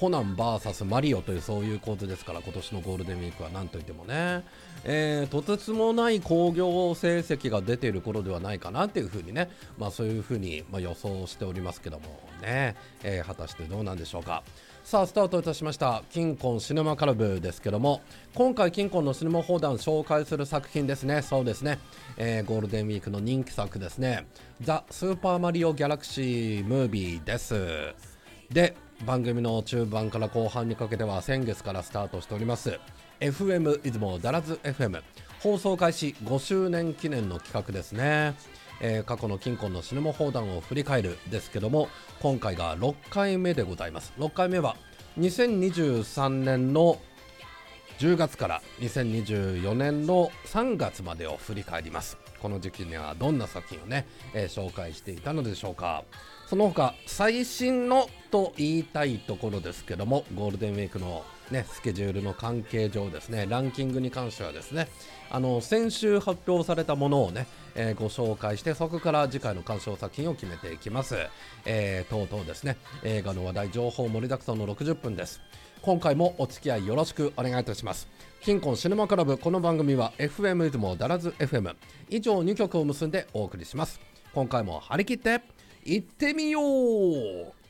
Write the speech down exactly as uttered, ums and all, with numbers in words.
コナン ブイエス マリオというそういう構図ですから、今年のゴールデンウィークは何といってもね、えー、とてつもない興行成績が出ている頃ではないかなっていうふうにね、まあそういうふうにまあ予想しておりますけどもね、えー、果たしてどうなんでしょうか。さあスタートいたしましたキンコンシネマクラブですけども、今回キンコンのシネマ砲弾紹介する作品ですね。そうですね、えー、ゴールデンウィークの人気作ですね、ザ・スーパーマリオギャラクシームービーです。で、番組の中盤から後半にかけては先月からスタートしております エフエム 出雲ダラズ エフエム 放送開始ごしゅうねん記念の企画ですね。えー、過去のキンコンのシネマ砲弾を振り返るですけども、今回がろっかいめでございます。ろっかいめはにせんにじゅうさんねんのじゅうがつからにせんにじゅうよねんのさんがつまでを振り返ります。この時期にはどんな作品をね、えー、紹介していたのでしょうか。その他最新のと言いたいところですけども、ゴールデンウィークの、ね、スケジュールの関係上ですね、ランキングに関してはですね、あの先週発表されたものをね、えー、ご紹介して、そこから次回の鑑賞作品を決めていきます。えー、とうとうですね、映画の話題情報盛りだくさんのろくじゅっぷんです。今回もお付き合いよろしくお願いいたします。キンコンシネマクラブ、この番組は エフエム 出雲ダラズ エフエム 以上にきょくを結んでお送りします。今回も張り切っていってみよう。